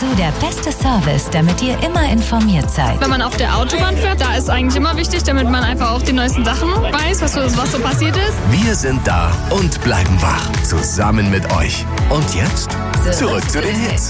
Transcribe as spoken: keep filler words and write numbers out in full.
so der beste Service, damit ihr immer informiert seid. Wenn man auf der Autobahn fährt, da ist eigentlich immer wichtig, damit man einfach auch die neuesten Sachen weiß, was so, was so passiert ist. Wir sind da und bleiben wach. Zusammen mit euch. Und jetzt zurück zu den Hits.